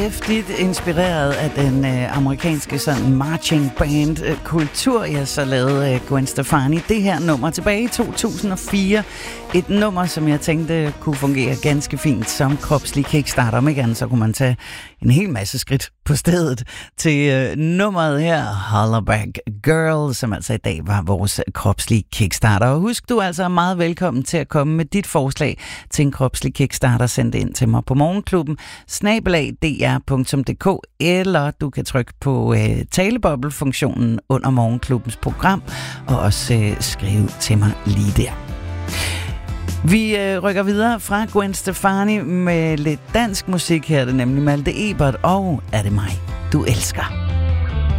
Hæftigt inspireret af den amerikanske sådan marching band kultur, ja, så lavede Gwen Stefani det her nummer tilbage i 2004. Et nummer, som jeg tænkte kunne fungere ganske fint som kropslig kickstarter. Om ikke andet, så kunne man tage en hel masse skridt på stedet til nummeret her, Hollaback Girl, som altså i dag var vores kropslige kickstarter. Og husk, du er altså meget velkommen til at komme med dit forslag til en kropslig kickstarter. Send det ind til mig på morgenklubben, @dr.dk, eller du kan trykke på taleboble-funktionen under morgenklubbens program, og også skrive til mig lige der. Vi rykker videre fra Gwen Stefani med lidt dansk musik her, det er nemlig Malte Ebert, og Er det mig, du elsker?